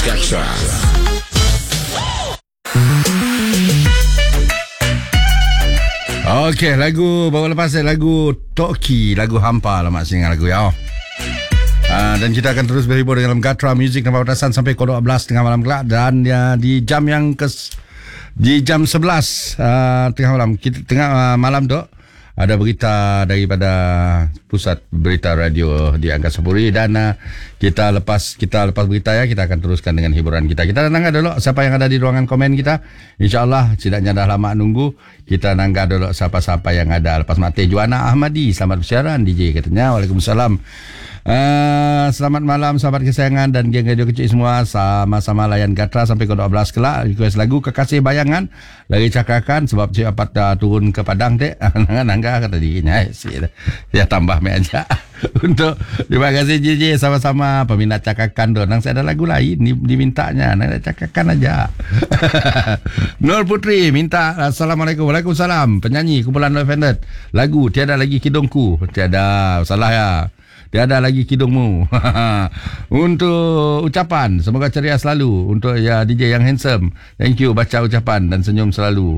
Gatra. Okey, lagu baru lepas lagu Toki, lagu Hampa lah mak singa lagu ya. Dan kita akan terus berhibur dalam Gatra Music dan Pawatasan sampai pukul 12 tengah malam kelak, dan di jam yang di jam 11 tengah malam malam tu ada berita daripada pusat berita radio di Angkasa Puri, dan kita lepas berita ya, kita akan teruskan dengan hiburan kita. Kita nangga dulu siapa yang ada di ruangan komen kita. InsyaAllah tidaknya dah lama nunggu. Kita nangga dulu siapa-siapa yang ada. Lepas mati Juana Ahmadi, selamat bersiaran DJ katanya. Waalaikumsalam. Selamat malam sahabat kesayangan dan geng radio kecil semua, sama-sama layan Gatra sampai ke 12 kelak. Request lagu Kekasih Bayangan lagi cakakan sebab Cik Apat turun ke Padang dek. Nangga kata dirinya ya tambah me aja. Untuk terima kasih JJ, sama-sama peminat cakakan tu. Nang saya ada lagu lain dimintanya, nang cakakan aja. Nur Putri minta Assalamualaikum. Waalaikumsalam. Penyanyi kumpulan No Offended, lagu Tiada Lagi Kidungku. Tiada salah ya, tiada lagi kidungmu. Untuk ucapan, semoga ceria selalu. Untuk ya DJ yang handsome, thank you baca ucapan dan senyum selalu.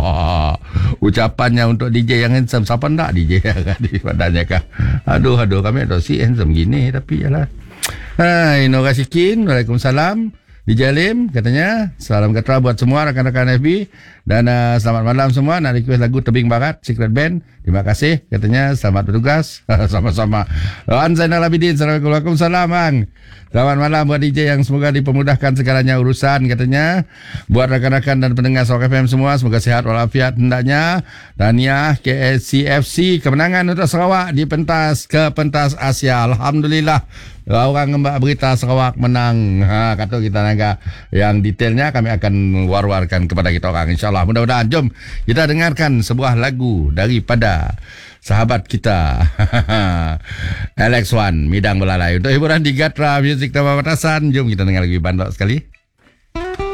Ucapannya untuk DJ yang handsome. Siapa ndak DJ di padanya kah? Aduh kami ada si handsome gini tapi yalah. Hai Nora Sikin, Waalaikumsalam. DJ Alim katanya salam Gatra buat semua rakan-rakan FB, dan selamat malam semua. Nak request lagu Tebing Barat Secret Band, terima kasih katanya. Selamat bertugas. Sama-sama. Wan Zainal Abidin, Assalamualaikum. Bang, selamat malam buat DJ yang semoga dipermudahkan segalanya urusan katanya. Buat rakan-rakan dan pendengar Sarawak FM semua, semoga sehat walafiat hendaknya. Tahniah KSCFC kemenangan untuk Sarawak di pentas Asia. Alhamdulillah. Orang ngembak berita Sarawak menang. Kata kita naga yang detailnya kami akan war-warkan kepada kita orang, insyaAllah. Mudah-mudahan. Jom kita dengarkan sebuah lagu daripada sahabat kita Alex Wan, Midang Belalai, untuk hiburan di Gatra Music Tambah Batasan. Jom kita dengar lagi bandok sekali.